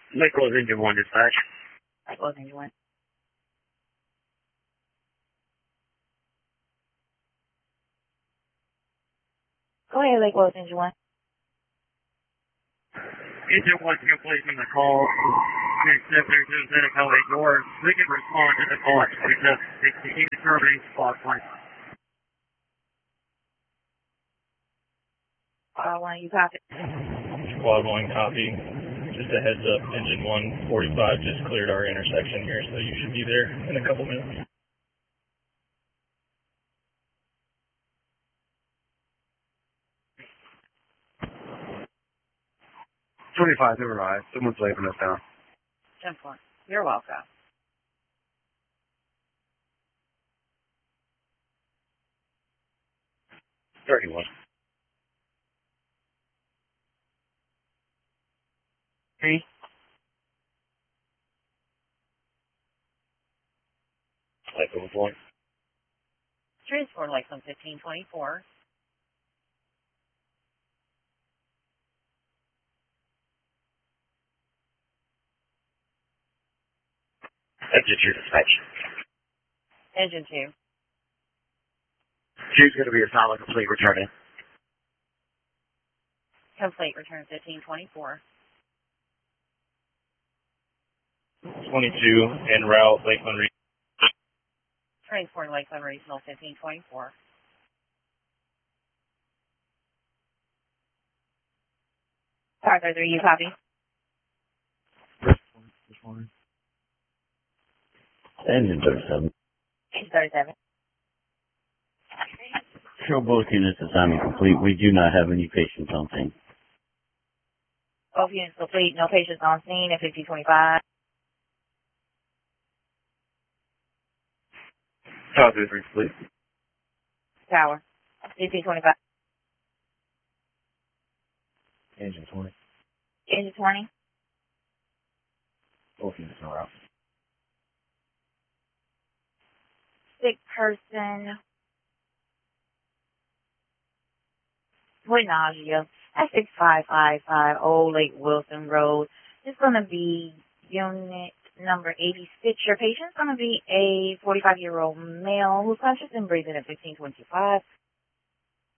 Nichols Engine 1 dispatch. Nichols Engine 1. Go ahead, Nichols Engine 1. Engine 1 completing the call. Except there's no Zenitco at yours. We can respond to the call. It's the determining spot point. You copy. Squad 1 copy. Just a heads up, engine 145 just cleared our intersection here, so you should be there in a couple minutes. $25 to arrive. Someone's waving us down. 10-4. You're welcome. $31. Three. Lakeland Point. Transport Lakeland 1524. Exit your dispatch. Engine 2. 2's going to be a solid complete returning. Complete return 1524. 22 en route, Lakeland Regional. Transport Lakeland Regional 1524. Arthur 3, you copy? This morning. Engine 37. Engine 37. Show both units assignment complete. We do not have any patients on scene. Both units complete. No patients on scene at 1525. Tower 3, please. Tower. 1525. Engine 20. Engine 20. Both units are out. Sick person with nausea at 6555 Old Lake Wilson Road. It's going to be unit number 86. Your patient's going to be a 45-year-old male who's conscious and breathing at 1525.